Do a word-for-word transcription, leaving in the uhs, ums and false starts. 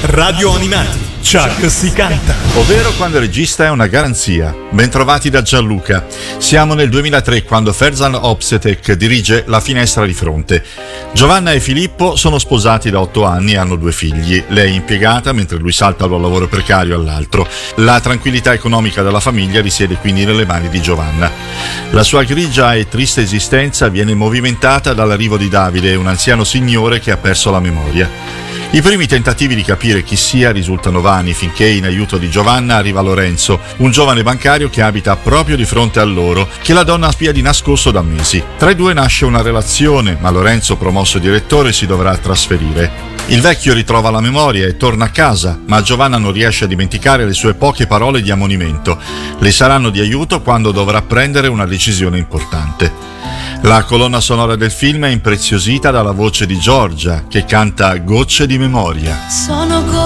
Radio Animati. Chuck si canta. Ovvero quando il regista è una garanzia. Bentrovati da Gianluca. Siamo nel duemilatré quando Ferzan Opsetek dirige La finestra di fronte. Giovanna e Filippo sono sposati da otto anni e hanno due figli. Lei è impiegata mentre lui salta da un lavoro precario all'altro. La tranquillità economica della famiglia risiede quindi nelle mani di Giovanna. La sua grigia e triste esistenza viene movimentata dall'arrivo di Davide, un anziano signore che ha perso la memoria. I primi tentativi di capire chi sia risultano vani finché in aiuto di Giovanna arriva Lorenzo, un giovane bancario che abita proprio di fronte a loro, che la donna spia di nascosto da mesi. Tra i due nasce una relazione, ma Lorenzo, promosso direttore, si dovrà trasferire. Il vecchio ritrova la memoria e torna a casa, ma Giovanna non riesce a dimenticare le sue poche parole di ammonimento. Le saranno di aiuto quando dovrà prendere una decisione importante. La colonna sonora del film è impreziosita dalla voce di Giorgia, che canta Gocce di memoria. Sono